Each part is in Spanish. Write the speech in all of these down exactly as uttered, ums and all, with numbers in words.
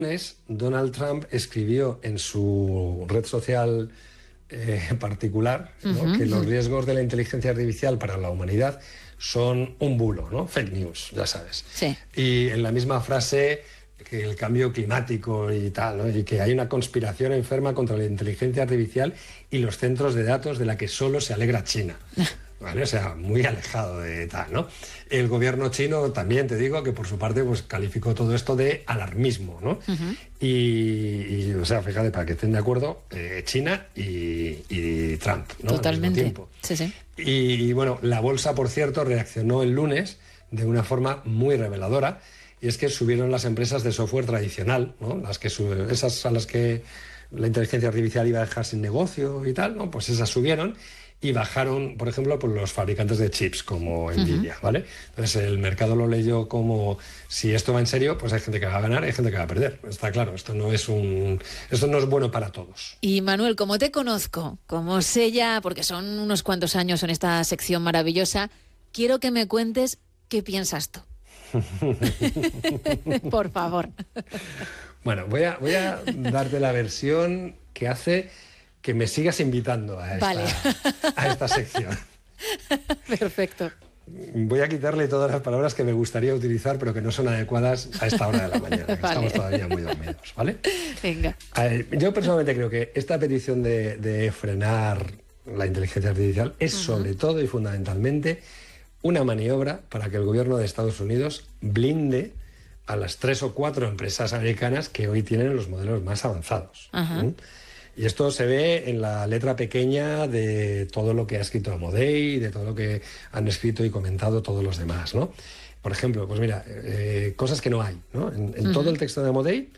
Donald Trump escribió en su red social eh, particular, ¿no? uh-huh. que los riesgos de la inteligencia artificial para la humanidad son un bulo, ¿no? Fake news, ya sabes. Sí. Y en la misma frase que el cambio climático y tal, ¿no? Y que hay una conspiración enferma contra la inteligencia artificial y los centros de datos de la que solo se alegra China. ¿Vale? O sea, muy alejado de tal, ¿no? El gobierno chino también, te digo, que por su parte pues calificó todo esto de alarmismo, ¿no? Uh-huh. y, y, o sea, fíjate, para que estén de acuerdo, eh, China y, y Trump, ¿no? Totalmente. Al mismo tiempo. Sí, sí. Y, y, bueno, la bolsa, por cierto, reaccionó el lunes de una forma muy reveladora, y es que subieron las empresas de software tradicional, ¿no? Las que sub- esas a las que la inteligencia artificial iba a dejar sin negocio y tal, ¿no? Pues esas subieron. Y bajaron, por ejemplo, por los fabricantes de chips como Nvidia, uh-huh. ¿vale? Entonces el mercado lo leyó como, si esto va en serio, pues hay gente que va a ganar, hay gente que va a perder. Está claro, esto no es un, esto no es bueno para todos. Y Manuel, como te conozco, como sé ya, porque son unos cuantos años en esta sección maravillosa, quiero que me cuentes qué piensas tú. Por favor. Bueno, voy a, voy a darte la versión que hace que me sigas invitando a esta, vale. a esta sección. Perfecto. Voy a quitarle todas las palabras que me gustaría utilizar, pero que no son adecuadas a esta hora de la mañana, que vale. Estamos todavía muy dormidos, ¿vale? Venga. Yo personalmente creo que esta petición de, de frenar la inteligencia artificial es uh-huh. sobre todo y fundamentalmente una maniobra para que el gobierno de Estados Unidos blinde a las tres o cuatro empresas americanas que hoy tienen los modelos más avanzados. Uh-huh. ¿Mm? Y esto se ve en la letra pequeña de todo lo que ha escrito Amodei y de todo lo que han escrito y comentado todos los demás, ¿no? Por ejemplo, pues mira, eh, cosas que no hay, ¿no? En, en uh-huh. todo el texto de Amodei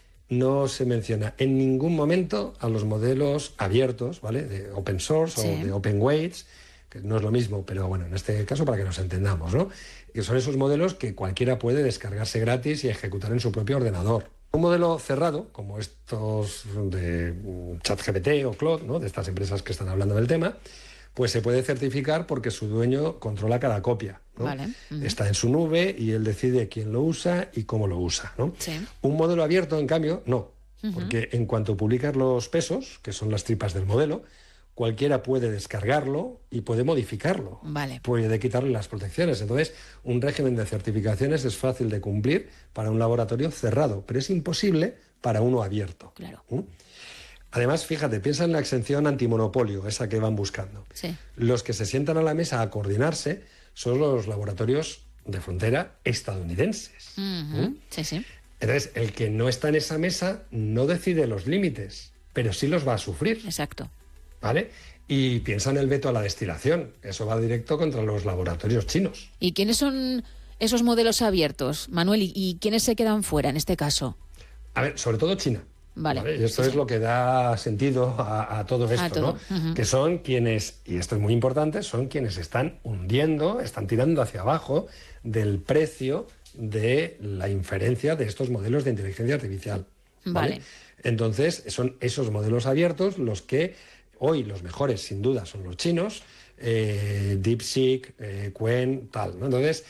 no se menciona en ningún momento a los modelos abiertos, ¿vale? De open source sí. o de open weights, que no es lo mismo, pero bueno, en este caso para que nos entendamos, ¿no? Que son esos modelos que cualquiera puede descargarse gratis y ejecutar en su propio ordenador. Un modelo cerrado, como estos de ChatGPT o Claude, ¿no? De estas empresas que están hablando del tema, pues se puede certificar porque su dueño controla cada copia, ¿no? Vale. Uh-huh. Está en su nube y él decide quién lo usa y cómo lo usa, ¿no? Sí. Un modelo abierto, en cambio, no. Uh-huh. Porque en cuanto publicas los pesos, que son las tripas del modelo, cualquiera puede descargarlo y puede modificarlo. Vale. Puede quitarle las protecciones. Entonces, un régimen de certificaciones es fácil de cumplir para un laboratorio cerrado, pero es imposible para uno abierto. Claro. ¿Mm? Además, fíjate, piensa en la exención antimonopolio, esa que van buscando. Sí. Los que se sientan a la mesa a coordinarse son los laboratorios de frontera estadounidenses. Uh-huh. ¿Mm? Sí, sí. Entonces, el que no está en esa mesa no decide los límites, pero sí los va a sufrir. Exacto. ¿Vale? Y piensa en el veto a la destilación. Eso va directo contra los laboratorios chinos. ¿Y quiénes son esos modelos abiertos, Manuel? ¿Y, y quiénes se quedan fuera en este caso? A ver, sobre todo China. Vale. ¿Vale? Y esto sí, es sí. lo que da sentido a, a todo esto, a todo. ¿no? Uh-huh. Que son quienes, y esto es muy importante, son quienes están hundiendo, están tirando hacia abajo del precio de la inferencia de estos modelos de inteligencia artificial. ¿Vale? Vale. Entonces, son esos modelos abiertos los que hoy los mejores, sin duda, son los chinos, eh, DeepSeek, eh, Qwen, tal, ¿no? Entonces,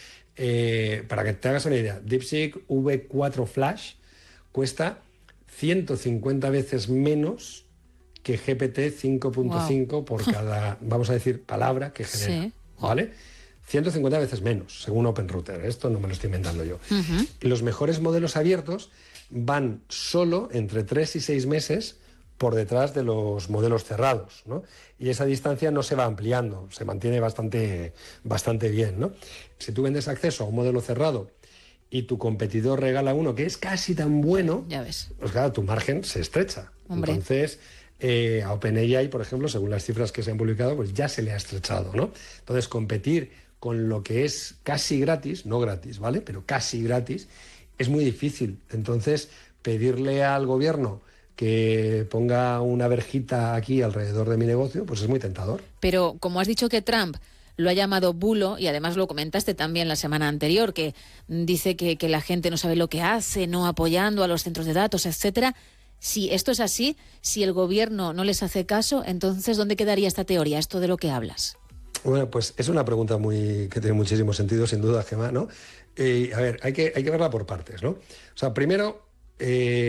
eh, para que te hagas una idea, DeepSeek V cuatro Flash cuesta ciento cincuenta veces menos que G P T cinco punto cinco wow. por cada, vamos a decir, palabra que genera, sí. ¿vale? ciento cincuenta veces menos, según OpenRouter. Esto no me lo estoy inventando yo. Uh-huh. Los mejores modelos abiertos van solo entre tres y seis meses por detrás de los modelos cerrados, ¿no? Y esa distancia no se va ampliando, se mantiene bastante, bastante bien, ¿no? Si tú vendes acceso a un modelo cerrado y tu competidor regala uno que es casi tan bueno, ya ves. Pues claro, tu margen se estrecha. Hombre. Entonces, eh, a OpenAI, por ejemplo, según las cifras que se han publicado, pues ya se le ha estrechado, ¿no? Entonces, competir con lo que es casi gratis, no gratis, ¿vale? Pero casi gratis, es muy difícil. Entonces, pedirle al gobierno que ponga una verjita aquí alrededor de mi negocio, pues es muy tentador. Pero como has dicho que Trump lo ha llamado bulo, y además lo comentaste también la semana anterior, que dice que, que la gente no sabe lo que hace, no apoyando a los centros de datos, etcétera. Si esto es así, si el gobierno no les hace caso, entonces ¿dónde quedaría esta teoría, esto de lo que hablas? Bueno, pues es una pregunta muy que tiene muchísimo sentido, sin duda, Gemma, ¿no? Eh, a ver, hay que, hay que verla por partes, ¿no? O sea, primero... Eh,